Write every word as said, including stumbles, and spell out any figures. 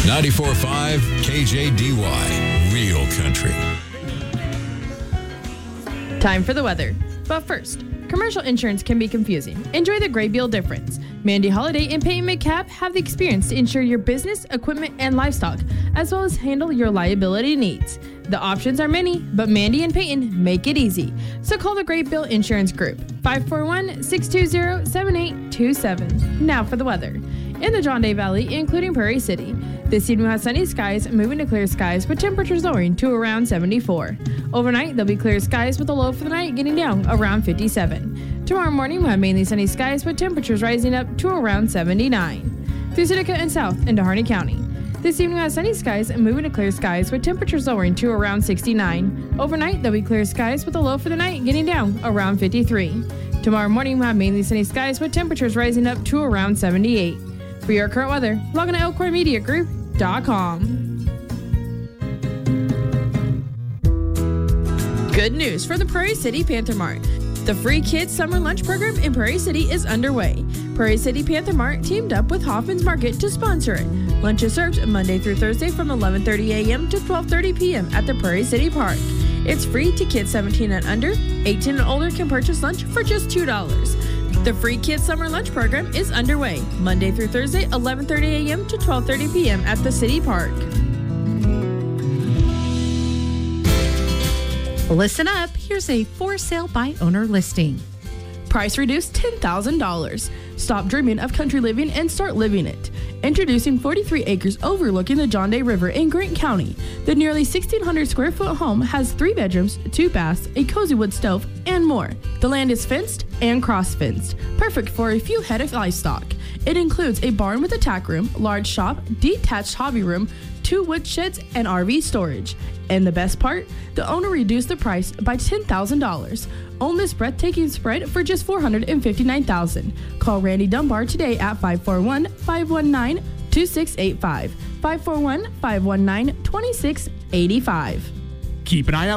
ninety-four point five K J D Y, Real Country. Time for the weather. But first, commercial insurance can be confusing. Enjoy the Great Deal difference. Mandy Holiday and Peyton McCabe have the experience to insure your business, equipment, and livestock, as well as handle your liability needs. The options are many, but Mandy and Peyton make it easy. So call the Great Bill Insurance Group, five four one, six two zero, seven eight two seven. Now for the weather. In the John Day Valley, including Prairie City, this evening we'll have sunny skies, moving to clear skies with temperatures lowering to around seventy-four. Overnight, there'll be clear skies with a low for the night getting down around fifty-seven. Tomorrow morning, we'll have mainly sunny skies with temperatures rising up to around seventy-nine. Through Seneca and south into Harney County. This evening we'll have sunny skies and moving to clear skies with temperatures lowering to around sixty-nine. Overnight, there'll be clear skies with a low for the night getting down around fifty-three. Tomorrow morning, we'll have mainly sunny skies with temperatures rising up to around seventy-eight. For your current weather, log on to elkhorn media group dot com. Good news for the Prairie City Panther Mart. The free kids summer lunch program in Prairie City is underway. Prairie City Panther Mart teamed up with Hoffman's Market to sponsor it. Lunch is served Monday through Thursday from eleven thirty a.m. to twelve thirty p.m. at the Prairie City Park. It's free to kids seventeen and under. eighteen and older can purchase lunch for just two dollars. The free kids summer lunch program is underway Monday through Thursday, eleven thirty a.m. to twelve thirty p.m. at the City Park. Listen up, here's a for sale by owner listing. Price reduced ten thousand dollars. Stop dreaming of country living and start living it. Introducing forty-three acres overlooking the John Day River in Grant County. The nearly sixteen hundred square foot home has three bedrooms, two baths, a cozy wood stove, and more. The land is fenced and cross-fenced, perfect for a few head of livestock. It includes a barn with a tack room, large shop, detached hobby room, two wood sheds, and R V storage. And the best part? The owner reduced the price by ten thousand dollars. Own this breathtaking spread for just four hundred fifty-nine thousand dollars. Call Randy Dunbar today at five four one, five one nine, two six eight five, five four one, five one nine, two six eight five. Keep an eye out